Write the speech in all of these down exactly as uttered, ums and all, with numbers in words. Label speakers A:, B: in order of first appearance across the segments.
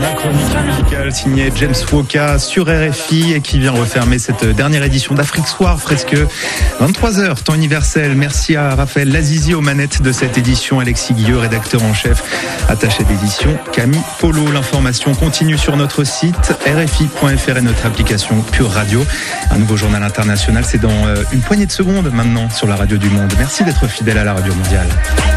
A: La chronique musicale signée James Woka sur R F I et qui vient refermer cette dernière édition d'Afrique Soir, presque vingt-trois heures, temps universel. Merci à Raphaël Lazizi aux manettes de cette édition, Alexis Guilleux, rédacteur en chef, attaché d'édition, Camille Polo. L'information continue sur notre site R F I point F R et notre application Pure Radio. Un nouveau journal international, c'est dans une poignée de secondes maintenant sur la radio du monde. Merci d'être fidèle à la radio mondiale.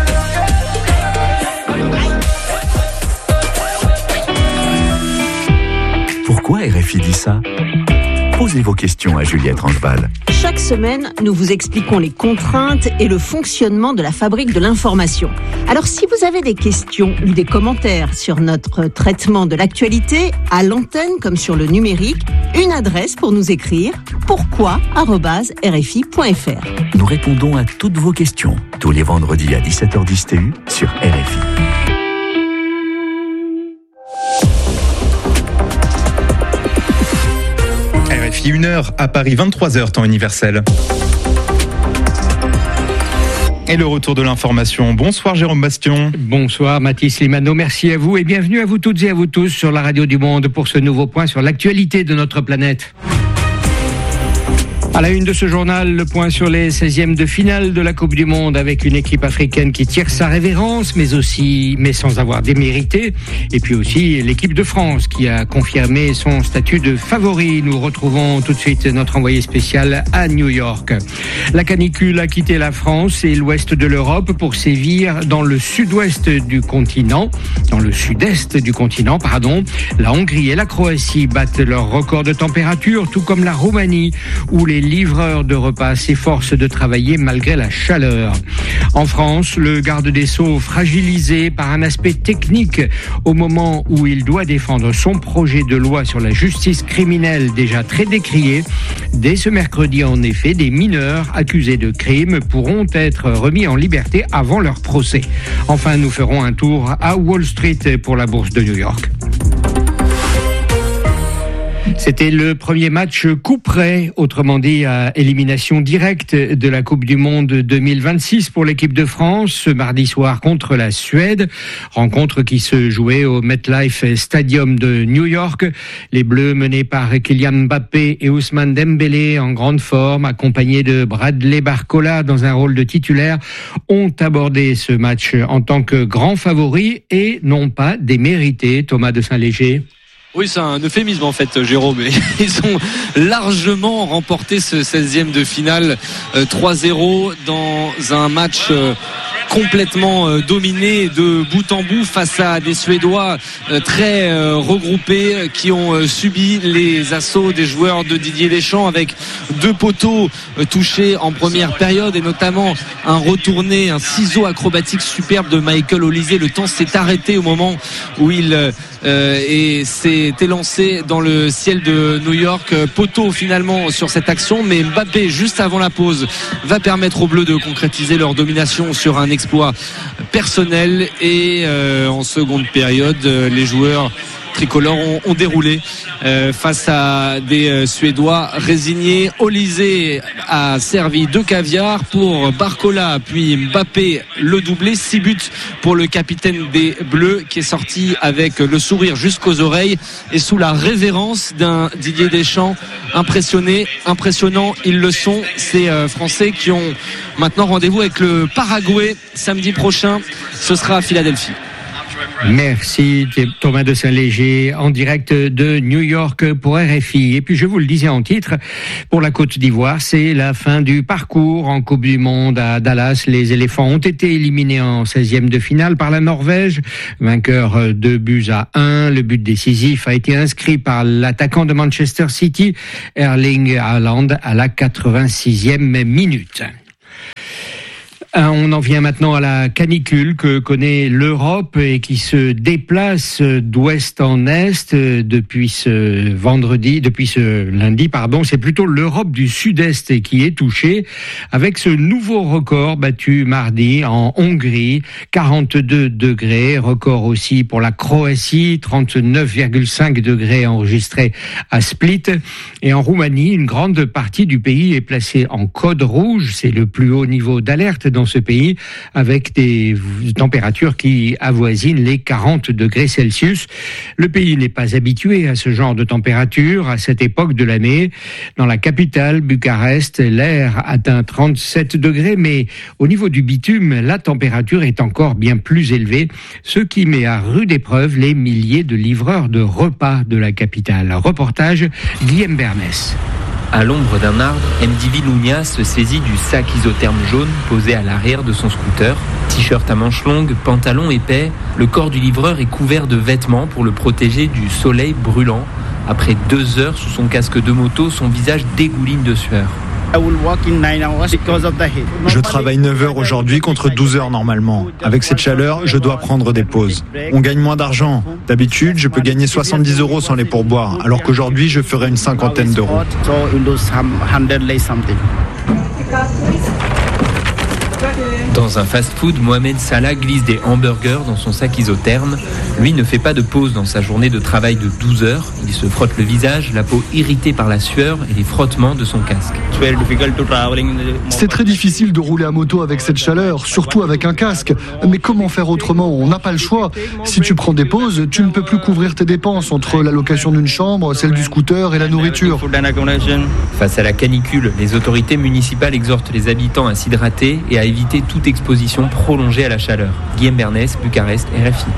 B: Pourquoi R F I dit ça ? Posez vos questions à Juliette Rangeval.
C: Chaque semaine, nous vous expliquons les contraintes et le fonctionnement de la fabrique de l'information. Alors, si vous avez des questions ou des commentaires sur notre traitement de l'actualité, à l'antenne comme sur le numérique, une adresse pour nous écrire, pourquoi arobase R F I point F R.
B: Nous répondons à toutes vos questions, tous les vendredis à dix-sept heures dix T U sur R F I.
A: R F I, une heure à Paris, vingt-trois heures, temps universel. Et le retour de l'information. Bonsoir Jérôme Bastion.
D: Bonsoir Mathis Limano, merci à vous et bienvenue à vous toutes et à vous tous sur la radio du monde pour ce nouveau point sur l'actualité de notre planète. À la une de ce journal, le point sur les seizièmes de finale de la Coupe du Monde avec une équipe africaine qui tire sa révérence, mais aussi, mais sans avoir démérité. Et puis aussi l'équipe de France qui a confirmé son statut de favori. Nous retrouvons tout de suite notre envoyé spécial à New York. La canicule a quitté la France et l'ouest de l'Europe pour sévir dans le sud-ouest du continent, dans le sud-est du continent, pardon. La Hongrie et la Croatie battent leur record de température, tout comme la Roumanie, où les livreurs de repas s'efforcent de travailler malgré la chaleur. En France, le garde des Sceaux, fragilisé par un aspect technique au moment où il doit défendre son projet de loi sur la justice criminelle déjà très décrié. Dès ce mercredi, en effet, des mineurs accusés de crimes pourront être remis en liberté avant leur procès. Enfin, nous ferons un tour à Wall Street pour la bourse de New York. C'était le premier match coup près, autrement dit à élimination directe de la Coupe du Monde deux mille vingt-six pour l'équipe de France, ce mardi soir contre la Suède. Rencontre qui se jouait au MetLife Stadium de New York. Les Bleus menés par Kylian Mbappé et Ousmane Dembélé en grande forme, accompagnés de Bradley Barcola dans un rôle de titulaire, ont abordé ce match en tant que grands favoris et non pas démérités. Thomas de Saint-Léger.
E: Oui, c'est un euphémisme en fait, Jérôme. Ils ont largement remporté ce seizième de finale euh, trois zéro dans un match euh, complètement euh, dominé de bout en bout face à des Suédois euh, très euh, regroupés qui ont euh, subi les assauts des joueurs de Didier Deschamps avec deux poteaux euh, touchés en première période et notamment un retourné, un ciseau acrobatique superbe de Michael Olise. Le temps s'est arrêté au moment où il euh, et s'est élancé dans le ciel de New York. Poteau finalement sur cette action, mais Mbappé juste avant la pause va permettre aux Bleus de concrétiser leur domination sur un exploit personnel et euh, en seconde période les joueurs tricolores ont, ont déroulé euh, face à des euh, Suédois résignés. Olise a servi deux caviar pour Barcola, puis Mbappé le doublé. Six buts pour le capitaine des Bleus qui est sorti avec le sourire jusqu'aux oreilles et sous la révérence d'un Didier Deschamps impressionné, impressionnant. Ils le sont, ces euh, Français qui ont maintenant rendez-vous avec le Paraguay samedi prochain. Ce sera à Philadelphie.
D: Merci Thomas de Saint-Léger en direct de New York pour R F I. Et puis je vous le disais en titre, pour la Côte d'Ivoire, c'est la fin du parcours en Coupe du Monde à Dallas. Les éléphants ont été éliminés en seizième de finale par la Norvège, vainqueur deux buts à un. Le but décisif a été inscrit par l'attaquant de Manchester City, Erling Haaland, à la quatre-vingt-sixième minute. On en vient maintenant à la canicule que connaît l'Europe et qui se déplace d'ouest en est depuis ce vendredi, depuis ce lundi, pardon. C'est plutôt l'Europe du Sud-Est qui est touchée avec ce nouveau record battu mardi en Hongrie, quarante-deux degrés, record aussi pour la Croatie, trente-neuf virgule cinq degrés enregistrés à Split. Et en Roumanie, une grande partie du pays est placée en code rouge, c'est le plus haut niveau d'alerte dans dans ce pays avec des températures qui avoisinent les quarante degrés Celsius. Le pays n'est pas habitué à ce genre de température à cette époque de l'année. Dans la capitale, Bucarest, l'air atteint trente-sept degrés, mais au niveau du bitume, la température est encore bien plus élevée, ce qui met à rude épreuve les milliers de livreurs de repas de la capitale. Reportage Guillaume Bernès.
F: À l'ombre d'un arbre, Mdivi Lounia se saisit du sac isotherme jaune posé à l'arrière de son scooter. T-shirt à manches longues, pantalon épais, le corps du livreur est couvert de vêtements pour le protéger du soleil brûlant. Après deux heures sous son casque de moto, son visage dégouline de sueur.
G: Je travaille neuf heures aujourd'hui contre douze heures normalement. Avec cette chaleur, je dois prendre des pauses. On gagne moins d'argent. D'habitude, je peux gagner soixante-dix euros sans les pourboires, alors qu'aujourd'hui, je ferai une cinquantaine d'euros.
F: Dans un fast-food, Mohamed Salah glisse des hamburgers dans son sac isotherme. Lui ne fait pas de pause dans sa journée de travail de douze heures. Il se frotte le visage, la peau irritée par la sueur et les frottements de son casque.
H: C'est très difficile de rouler à moto avec cette chaleur, surtout avec un casque. Mais comment faire autrement ? On n'a pas le choix. Si tu prends des pauses, tu ne peux plus couvrir tes dépenses entre la location d'une chambre, celle du scooter et la nourriture.
F: Face à la canicule, les autorités municipales exhortent les habitants à s'hydrater et à éviter toute exposition prolongée à la chaleur. Guillaume Bernès, Bucarest, R F I.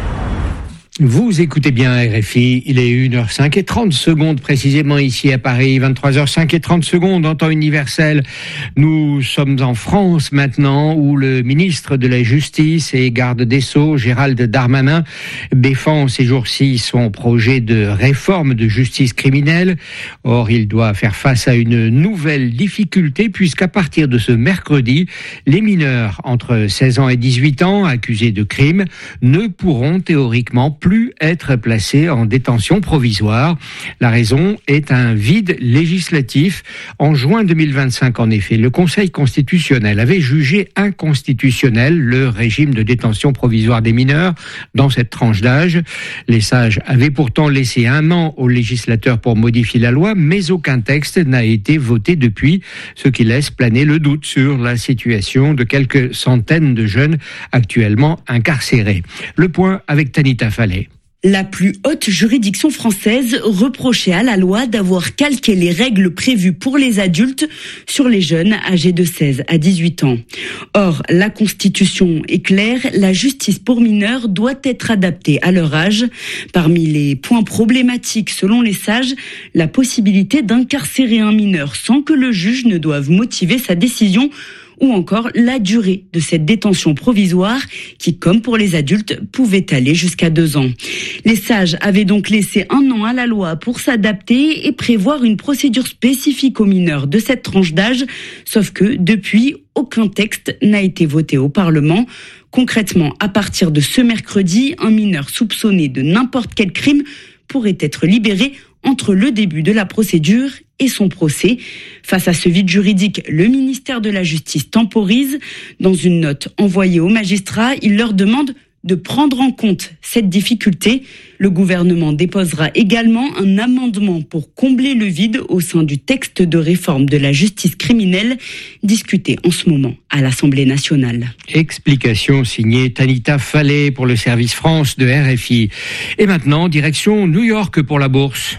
D: Vous écoutez bien R F I, il est une heure cinq et trente secondes précisément ici à Paris, vingt-trois heures cinq et trente secondes en temps universel. Nous sommes en France maintenant où le ministre de la Justice et garde des Sceaux, Gérald Darmanin, défend ces jours-ci son projet de réforme de justice criminelle. Or, il doit faire face à une nouvelle difficulté puisqu'à partir de ce mercredi, les mineurs entre seize ans et dix-huit ans accusés de crimes ne pourront théoriquement plus être placés en détention provisoire. La raison est un vide législatif. En juin deux mille vingt-cinq, en effet, le Conseil constitutionnel avait jugé inconstitutionnel le régime de détention provisoire des mineurs dans cette tranche d'âge. Les sages avaient pourtant laissé un an aux législateurs pour modifier la loi, mais aucun texte n'a été voté depuis, ce qui laisse planer le doute sur la situation de quelques centaines de jeunes actuellement incarcérés. Le point avec Tanita Fallet.
I: La plus haute juridiction française reprochait à la loi d'avoir calqué les règles prévues pour les adultes sur les jeunes âgés de seize à dix-huit ans. Or, la Constitution est claire, la justice pour mineurs doit être adaptée à leur âge. Parmi les points problématiques, selon les sages, la possibilité d'incarcérer un mineur sans que le juge ne doive motiver sa décision, ou encore la durée de cette détention provisoire qui, comme pour les adultes, pouvait aller jusqu'à deux ans. Les sages avaient donc laissé un an à la loi pour s'adapter et prévoir une procédure spécifique aux mineurs de cette tranche d'âge, sauf que depuis, aucun texte n'a été voté au Parlement. Concrètement, à partir de ce mercredi, un mineur soupçonné de n'importe quel crime pourrait être libéré entre le début de la procédure et son procès. Face à ce vide juridique, le ministère de la Justice temporise. Dans une note envoyée aux magistrats, il leur demande de prendre en compte cette difficulté. Le gouvernement déposera également un amendement pour combler le vide au sein du texte de réforme de la justice criminelle discuté en ce moment à l'Assemblée nationale.
D: Explication signée Tanita Fallet pour le service France de R F I. Et maintenant, direction New York pour la bourse.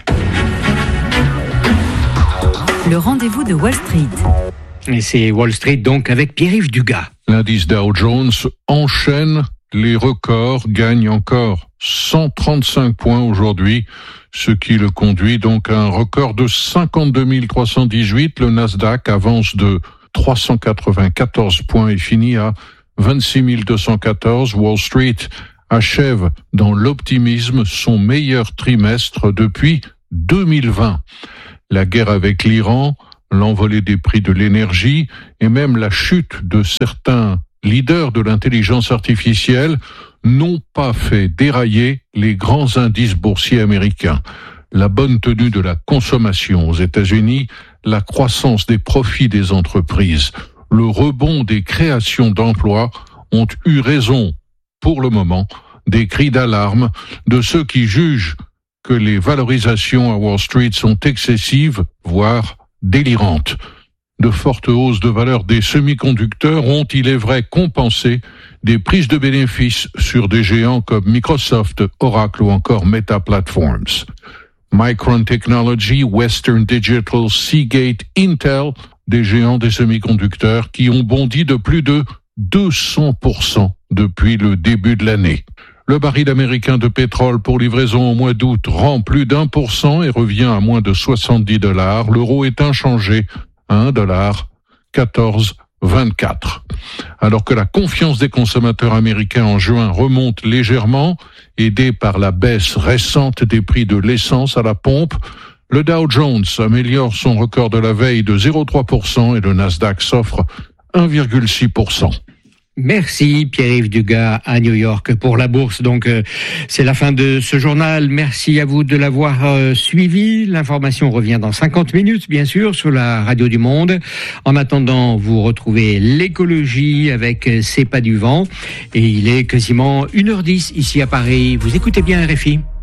J: Le rendez-vous de Wall Street.
D: Et c'est Wall Street donc avec Pierre-Yves Dugas.
K: L'indice Dow Jones enchaîne les records, gagne encore cent trente-cinq points aujourd'hui, ce qui le conduit donc à un record de cinquante-deux mille trois cent dix-huit. Le Nasdaq avance de trois cent quatre-vingt-quatorze points et finit à vingt-six mille deux cent quatorze. Wall Street achève dans l'optimisme son meilleur trimestre depuis deux mille vingt. La guerre avec l'Iran, l'envolée des prix de l'énergie et même la chute de certains leaders de l'intelligence artificielle n'ont pas fait dérailler les grands indices boursiers américains. La bonne tenue de la consommation aux États-Unis, la croissance des profits des entreprises, le rebond des créations d'emplois ont eu raison, pour le moment, des cris d'alarme de ceux qui jugent que les valorisations à Wall Street sont excessives, voire délirantes. de fortes hausses de valeur des semi-conducteurs ont, il est vrai, compensé des prises de bénéfices sur des géants comme Microsoft, Oracle ou encore Meta Platforms. Micron Technology, Western Digital, Seagate, Intel, des géants des semi-conducteurs qui ont bondi de plus de deux cents pour cent depuis le début de l'année. Le baril américain de pétrole pour livraison au mois d'août rend plus d'un pour cent et revient à moins de soixante-dix dollars. L'euro est inchangé à un dollar quatorze vingt-quatre. Alors que la confiance des consommateurs américains en juin remonte légèrement, aidée par la baisse récente des prix de l'essence à la pompe, le Dow Jones améliore son record de la veille de zéro virgule trois pour cent et le Nasdaq s'offre un virgule six pour cent.
D: Merci Pierre-Yves Dugas à New York pour la bourse. Donc euh, c'est la fin de ce journal. Merci à vous de l'avoir euh, suivi. L'information revient dans cinquante minutes, bien sûr, sur la Radio du Monde. En attendant, vous retrouvez l'écologie avec C'est pas du vent. Et il est quasiment une heure dix ici à Paris. Vous écoutez bien R F I.